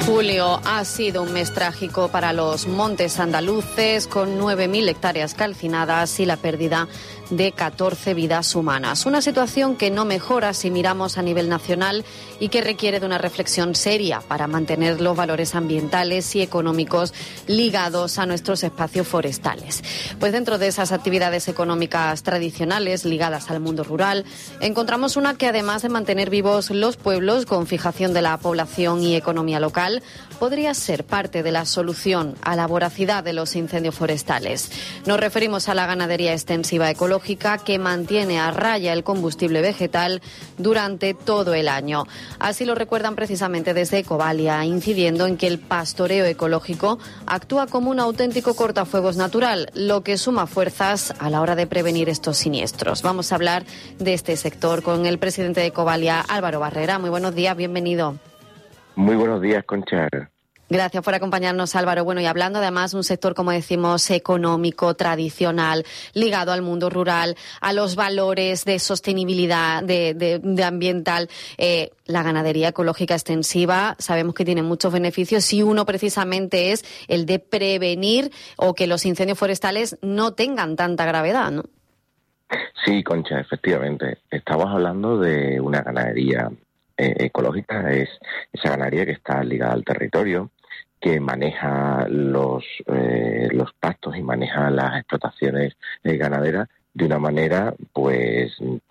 Julio ha sido un mes trágico para los montes andaluces, con 9.000 hectáreas calcinadas y la pérdida de 14 vidas humanas. Una situación que no mejora si miramos a nivel nacional y que requiere de una reflexión seria para mantener los valores ambientales y económicos ligados a nuestros espacios forestales. Pues dentro de esas actividades económicas tradicionales ligadas al mundo rural, encontramos una que, además de mantener vivos los pueblos con fijación de la población y economía local, podría ser parte de la solución a la voracidad de los incendios forestales. Nos referimos a la ganadería extensiva ecológica, que mantiene a raya el combustible vegetal durante todo el año. Así lo recuerdan precisamente desde Ecovalia, incidiendo en que el pastoreo ecológico actúa como un auténtico cortafuegos natural, lo que suma fuerzas a la hora de prevenir estos siniestros. Vamos a hablar de este sector con el presidente de Ecovalia, Álvaro Barrera. Muy buenos días, bienvenido. Muy buenos días, Concha. Gracias por acompañarnos, Álvaro. Bueno, y hablando además de un sector, como decimos, económico, tradicional, ligado al mundo rural, a los valores de sostenibilidad, de ambiental, la ganadería ecológica extensiva, sabemos que tiene muchos beneficios y uno precisamente es el de prevenir o que los incendios forestales no tengan tanta gravedad, ¿no? Sí, Concha, efectivamente. Estamos hablando de una ganadería ecológica, es esa ganadería que está ligada al territorio, que maneja los pastos y maneja las explotaciones ganaderas de una manera, pues,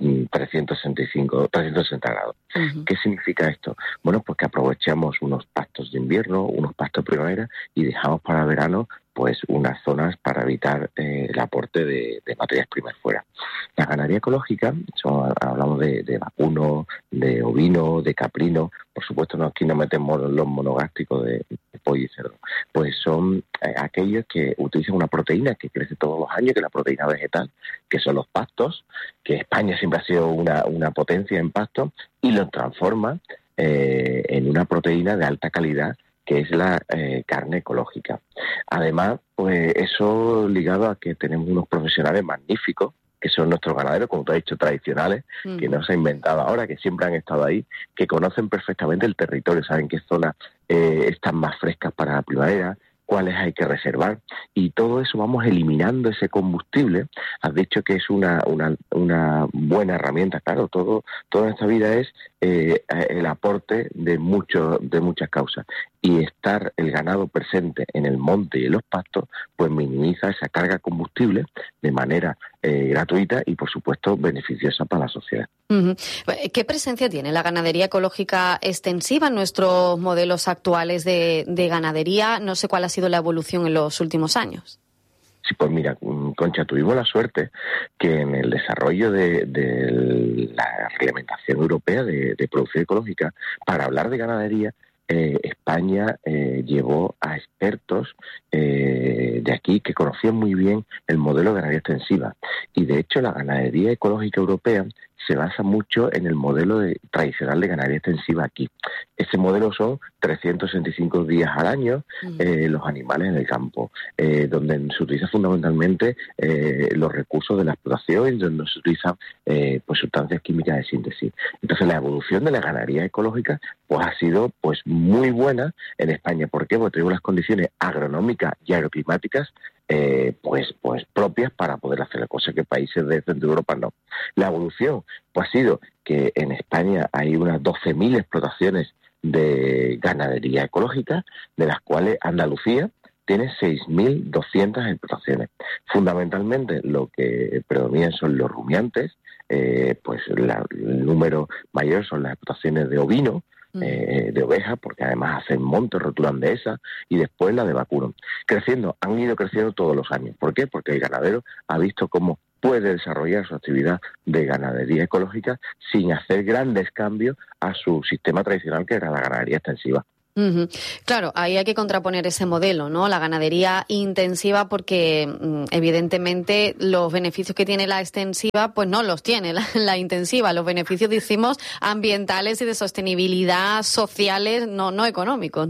360 grados. Uh-huh. ¿Qué significa esto? Bueno, pues que aprovechamos unos pastos de invierno, unos pastos de primavera y dejamos para verano, pues, unas zonas para evitar el aporte de materias primas fuera. La ganadería ecológica, hablamos de vacuno, de ovino, de caprino, por supuesto aquí no metemos los monogástricos de pollo y cerdo, pues son aquellos que utilizan una proteína que crece todos los años, que es la proteína vegetal, que son los pastos, que España siempre ha sido una potencia en pastos, y lo transforma en una proteína de alta calidad, que es la carne ecológica. Además, pues eso ligado a que tenemos unos profesionales magníficos, que son nuestros ganaderos, como tú has dicho, tradicionales, que no se han inventado ahora, que siempre han estado ahí, que conocen perfectamente el territorio, saben qué zonas están más frescas para la primavera, cuáles hay que reservar, y todo eso vamos eliminando ese combustible. Has dicho que es una buena herramienta, claro, toda esta vida es el aporte de muchas causas, y estar el ganado presente en el monte y en los pastos, pues minimiza esa carga combustible de manera gratuita y, por supuesto, beneficiosa para la sociedad. Uh-huh. ¿Qué presencia tiene la ganadería ecológica extensiva en nuestros modelos actuales de ganadería? No sé cuál ha sido la evolución en los últimos años. Sí, pues mira, Concha, tuvimos la suerte que en el desarrollo de la reglamentación europea de producción ecológica, para hablar de ganadería, España llevó a expertos de aquí que conocían muy bien el modelo de ganadería extensiva, y de hecho la ganadería ecológica europea se basa mucho en el modelo tradicional de ganadería extensiva aquí. Ese modelo son 365 días al año, los animales en el campo, donde se utiliza fundamentalmente los recursos de la explotación y donde se utilizan pues sustancias químicas de síntesis. Entonces la evolución de la ganadería ecológica pues ha sido pues muy buena en España. ¿Por qué? Porque tenemos las condiciones agronómicas y agroclimáticas pues propias para poder hacer cosas que países de Centro Europa no. La evolución pues ha sido que en España hay unas 12.000 explotaciones de ganadería ecológica, de las cuales Andalucía tiene 6.200 explotaciones. Fundamentalmente lo que predominan son los rumiantes, pues el número mayor son las explotaciones de ovino, de ovejas, porque además hacen montes, rotulan de esas, y después la de vacuno. Han ido creciendo todos los años. ¿Por qué? Porque el ganadero ha visto cómo puede desarrollar su actividad de ganadería ecológica sin hacer grandes cambios a su sistema tradicional, que era la ganadería extensiva. Uh-huh. Claro, ahí hay que contraponer ese modelo, ¿no? La ganadería intensiva, porque evidentemente los beneficios que tiene la extensiva pues no los tiene la intensiva. Los beneficios, decimos, ambientales y de sostenibilidad sociales, no económicos, ¿no?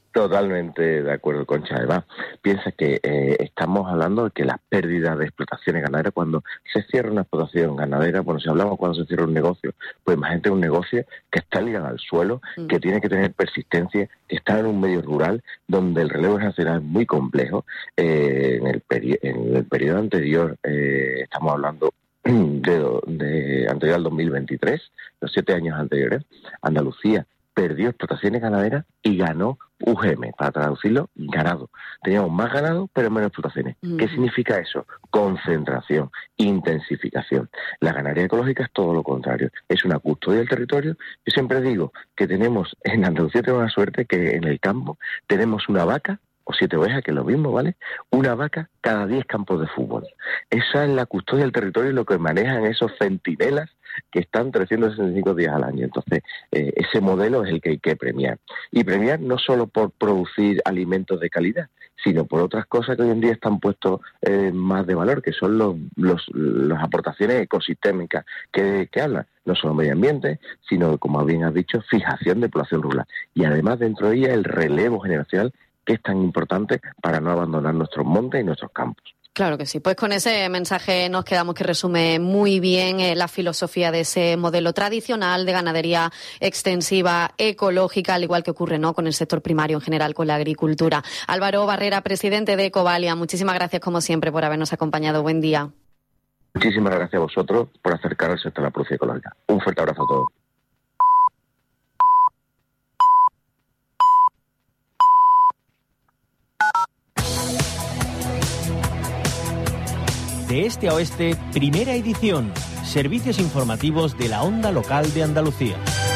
Totalmente de acuerdo, Concha. Además, piensa que estamos hablando de que las pérdidas de explotaciones ganaderas, cuando se cierra una explotación ganadera, bueno, si hablamos cuando se cierra un negocio, pues imagínate un negocio que está ligado al suelo, que tiene que tener persistencia, que está en un medio rural, donde el relevo generacional es muy complejo. En el periodo anterior, estamos hablando de anterior al 2023, los 7 años anteriores, Andalucía perdió explotaciones ganaderas y ganó UGM, para traducirlo, ganado. Teníamos más ganado, pero menos explotaciones. ¿Qué significa eso? Concentración, intensificación. La ganadería ecológica es todo lo contrario. Es una custodia del territorio. Yo siempre digo que en Andalucía tenemos la suerte que en el campo tenemos una vaca o 7 ovejas, que es lo mismo, ¿vale? Una vaca cada 10 campos de fútbol. Esa es la custodia del territorio y lo que manejan esos centinelas que están 365 días al año. Entonces, ese modelo es el que hay que premiar. Y premiar no solo por producir alimentos de calidad, sino por otras cosas que hoy en día están puestos más de valor, que son las aportaciones ecosistémicas que hablan. No solo medio ambiente, sino, como bien has dicho, fijación de población rural. Y además, dentro de ella, el relevo generacional, que es tan importante para no abandonar nuestros montes y nuestros campos. Claro que sí. Pues con ese mensaje nos quedamos, que resume muy bien la filosofía de ese modelo tradicional de ganadería extensiva, ecológica, al igual que ocurre, ¿no?, con el sector primario en general, con la agricultura. Álvaro Barrera, presidente de Ecovalia, muchísimas gracias como siempre por habernos acompañado. Buen día. Muchísimas gracias a vosotros por acercar al sector de la producción ecológica. Un fuerte abrazo a todos. De este a oeste, primera edición. Servicios informativos de la Onda Local de Andalucía.